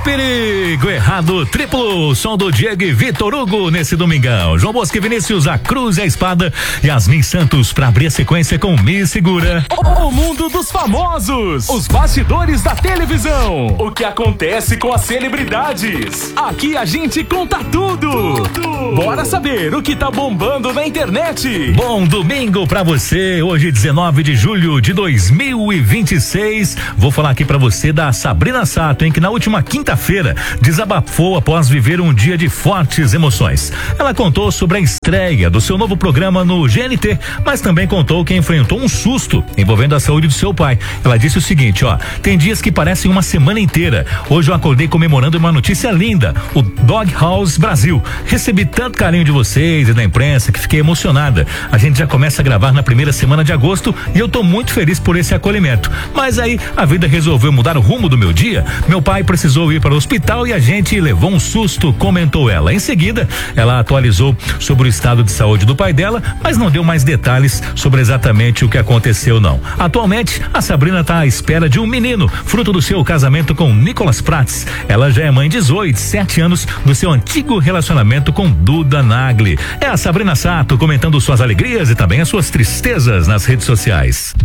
perigo, errado, triplo, som do Diego e Vitor Hugo nesse domingão. João Bosco e Vinícius, a cruz e a espada. Yasmin Santos pra abrir a sequência com Me Segura. O mundo dos famosos, os bastidores da televisão, o que acontece com as celebridades. Aqui a gente conta tudo. Bora saber o que tá bombando na internet. Bom domingo pra você, hoje 19 de julho de 2026. Vou falar aqui pra você da Sabrina Sato, que na última quinta-feira desabafou após viver um dia de fortes emoções. Ela contou sobre a estreia do seu novo programa no GNT, mas também contou que enfrentou um susto envolvendo a saúde do seu pai. Ela disse o seguinte, tem dias que parecem uma semana inteira. Hoje eu acordei comemorando uma notícia linda, o Doghouse Brasil. Recebi tanto carinho de vocês e da imprensa que fiquei emocionada. A gente já começa a gravar na primeira semana de agosto e eu tô muito feliz por esse acolhimento. Mas aí a vida resolveu mudar o rumo do meu dia. Meu pai precisou ir para o hospital e a gente levou um susto, comentou ela. Em seguida, ela atualizou sobre o estado de saúde do pai dela, mas não deu mais detalhes sobre exatamente o que aconteceu, não. Atualmente, a Sabrina está à espera de um menino, fruto do seu casamento com Nicolas Prats. Ela já é mãe de Zoe, de 7 anos, do seu antigo relacionamento com Duda Nagli. É a Sabrina Sato comentando suas alegrias e também as suas tristezas nas redes sociais.